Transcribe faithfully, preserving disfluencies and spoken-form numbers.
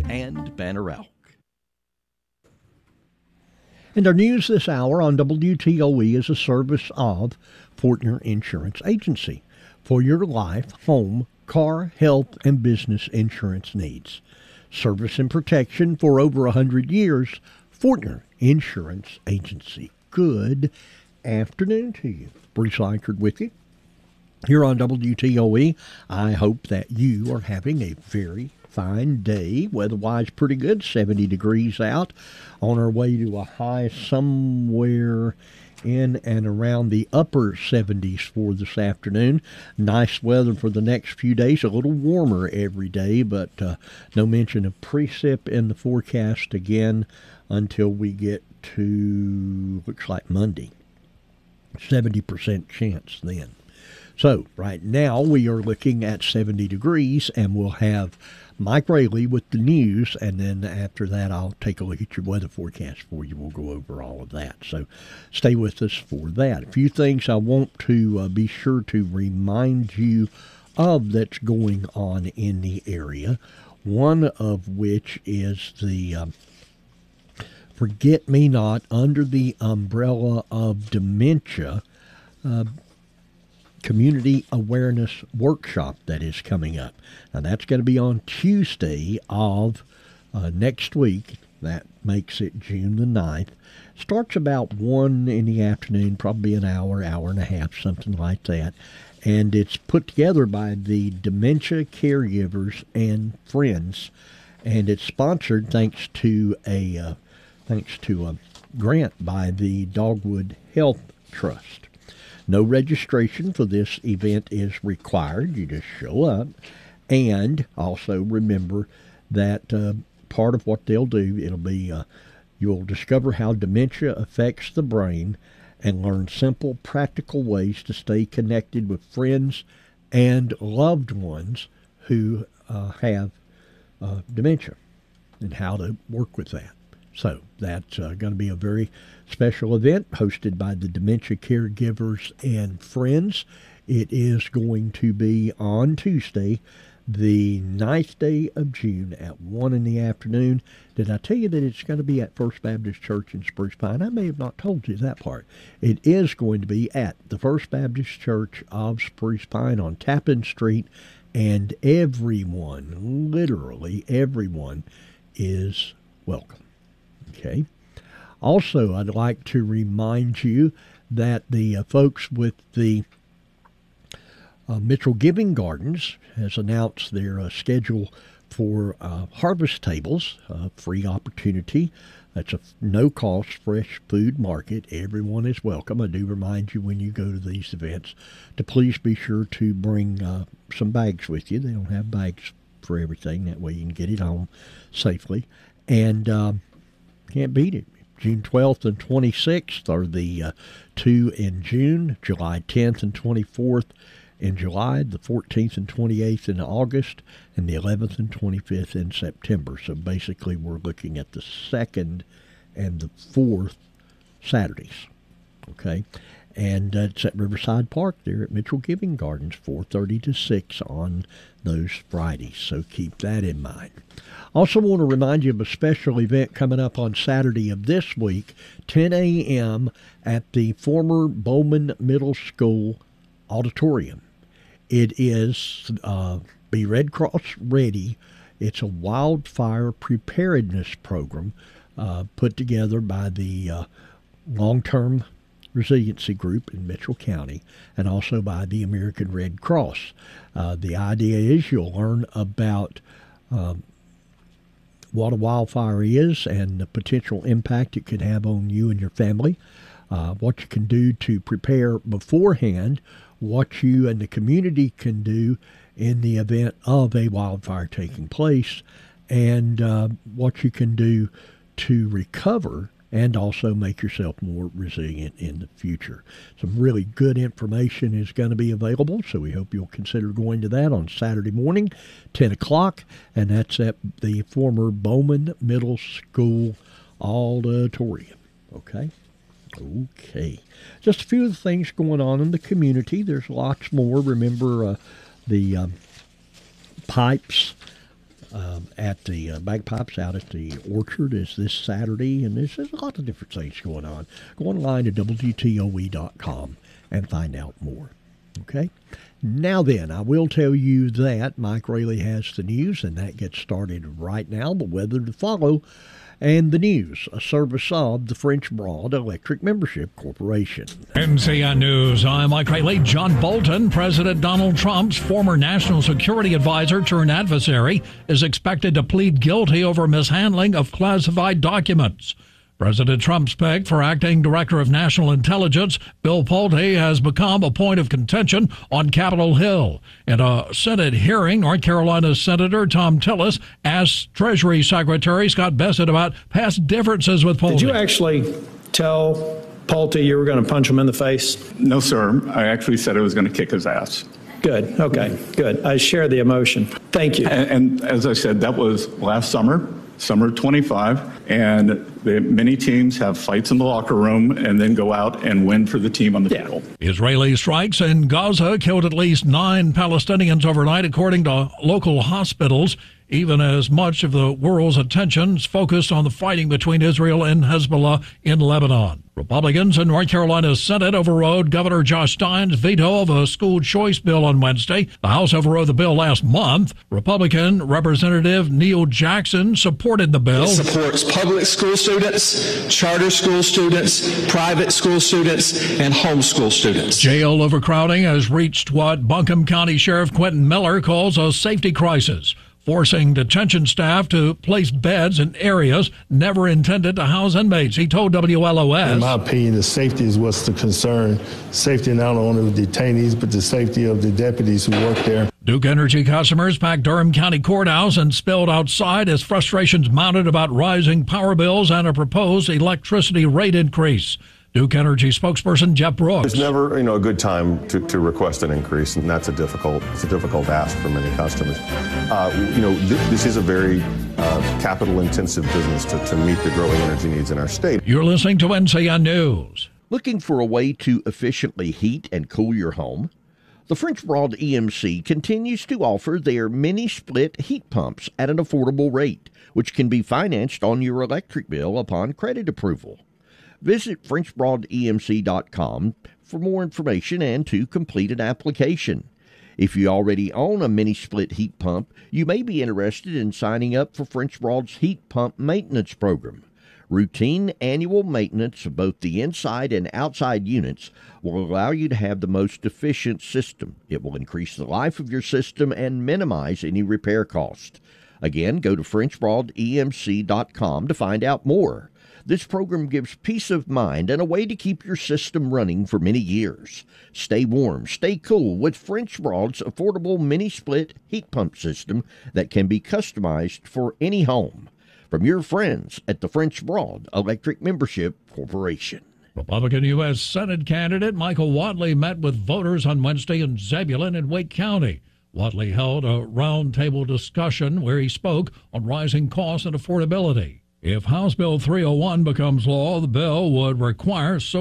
and Banner Elk. And our news this hour on W T O E is a service of Fortner Insurance Agency for your life, home, car, health, and business insurance needs. Service and protection for over one hundred years, Fortner Insurance Agency. Good afternoon to you. Bruce Eichert with you here on W T O E. I hope that you are having a very fine day. Weather-wise, pretty good. seventy degrees out. On our way to a high somewhere in and around the upper seventies for this afternoon. Nice weather for the next few days. A little warmer every day, but uh, no mention of precip in the forecast again until we get to, looks like Monday. seventy percent chance then. So right now we are looking at seventy degrees, and we'll have Mike Rayleigh with the news, and then after that I'll take a look at your weather forecast for you. We'll go over all of that. So stay with us for that. A few things I want to uh, be sure to remind you of that's going on in the area, one of which is the um, Forget Me Not under the umbrella of dementia uh, community awareness workshop that is coming up. Now that's going to be on Tuesday of uh, next week. That makes it June the ninth. Starts about one in the afternoon, probably an hour, hour and a half, something like that. And it's put together by the Dementia Caregivers and Friends. And it's sponsored thanks to a uh, thanks to a grant by the Dogwood Health Trust. No registration for this event is required. You just show up. And also remember that uh, part of what they'll do, it'll be uh, you'll discover how dementia affects the brain and learn simple, practical ways to stay connected with friends and loved ones who uh, have uh, dementia and how to work with that. So that's uh, going to be a very special event hosted by the Dementia Caregivers and Friends. It is going to be on Tuesday, the ninth day of June at one in the afternoon. Did I tell you that it's going to be at First Baptist Church in Spruce Pine? I may have not told you that part. It is going to be at the First Baptist Church of Spruce Pine on Tappan Street, and everyone, literally everyone, is welcome. Okay. Also, I'd like to remind you that the uh, folks with the uh, Mitchell Giving Gardens has announced their uh, schedule for uh, harvest tables, uh, free opportunity. That's a no-cost fresh food market. Everyone is welcome. I do remind you when you go to these events to please be sure to bring uh, some bags with you. They don't have bags for everything. That way you can get it home safely. And um, can't beat it. June twelfth and twenty-sixth are the uh, two in June, July tenth and twenty-fourth in July, the fourteenth and twenty-eighth in August, and the eleventh and twenty-fifth in September. So basically we're looking at the second and the fourth Saturdays. Okay? And uh, it's at Riverside Park there at Mitchell Giving Gardens, four thirty to six on those Fridays. So keep that in mind. Also want to remind you of a special event coming up on Saturday of this week, ten a.m. at the former Bowman Middle School auditorium. It is uh, Be Red Cross Ready. It's a wildfire preparedness program uh, put together by the uh, long-term resiliency group in Mitchell County and also by the American Red Cross. Uh, the idea is you'll learn about um, what a wildfire is and the potential impact it could have on you and your family, uh, what you can do to prepare beforehand, what you and the community can do in the event of a wildfire taking place, and uh, what you can do to recover and also make yourself more resilient in the future. Some really good information is going to be available, so we hope you'll consider going to that on Saturday morning, ten o'clock, and that's at the former Bowman Middle School auditorium. Okay? Okay. Just a few of the things going on in the community. There's lots more. Remember uh, the um, pipes um, at the uh, Bagpipes out at the Orchard is this Saturday, and there's, there's a lot of different things going on. Go online to W T O E dot com and find out more. Okay? Now then, I will tell you that Mike Rayleigh has the news, and that gets started right now. The weather to follow, and the news, a service of the French Broad Electric Membership Corporation. M C N News, I'm Mike Rayleigh. John Bolton, President Donald Trump's former national security advisor turned adversary, is expected to plead guilty over mishandling of classified documents. President Trump's pick for acting director of national intelligence, Bill Pulte, has become a point of contention on Capitol Hill. In a Senate hearing, North Carolina Senator Thom Tillis asked Treasury Secretary Scott Bessent about past differences with Pulte. Did you actually tell Pulte you were going to punch him in the face? No, sir. I actually said I was going to kick his ass. Good. Okay. Good. I share the emotion. Thank you. And, and as I said, that was last summer. Summer twenty-five, and the, many teams have fights in the locker room and then go out and win for the team on the yeah. field. Israeli strikes in Gaza killed at least nine Palestinians overnight, according to local hospitals, even as much of the world's attention is focused on the fighting between Israel and Hezbollah in Lebanon. Republicans in North Carolina's Senate overrode Governor Josh Stein's veto of a school choice bill on Wednesday. The House overrode the bill last month. Republican Representative Neil Jackson supported the bill. It supports public school students, charter school students, private school students, and homeschool students. Jail overcrowding has reached what Buncombe County Sheriff Quentin Miller calls a safety crisis, forcing detention staff to place beds in areas never intended to house inmates. He told W L O S. In my opinion, the safety is what's the concern. Safety not only of the detainees, but the safety of the deputies who work there. Duke Energy customers packed Durham County Courthouse and spilled outside as frustrations mounted about rising power bills and a proposed electricity rate increase. Duke Energy spokesperson Jeff Brooks. It's never, you know, a good time to, to request an increase, and that's a difficult, it's a difficult ask for many customers. Uh, you know, th- this is a very uh, capital-intensive business to, to meet the growing energy needs in our state. You're listening to N C N News. Looking for a way to efficiently heat and cool your home? The French Broad E M C continues to offer their mini-split heat pumps at an affordable rate, which can be financed on your electric bill upon credit approval. Visit French Broad E M C dot com for more information and to complete an application. If you already own a mini-split heat pump, you may be interested in signing up for French Broad's heat pump maintenance program. Routine annual maintenance of both the inside and outside units will allow you to have the most efficient system. It will increase the life of your system and minimize any repair cost. Again, go to French Broad E M C dot com to find out more. This program gives peace of mind and a way to keep your system running for many years. Stay warm, stay cool with French Broad's affordable mini-split heat pump system that can be customized for any home. From your friends at the French Broad Electric Membership Corporation. Republican U S Senate candidate Michael Whatley met with voters on Wednesday in Zebulon and Wake County. Whatley held a roundtable discussion where he spoke on rising costs and affordability. If House Bill three oh one becomes law, the bill would require so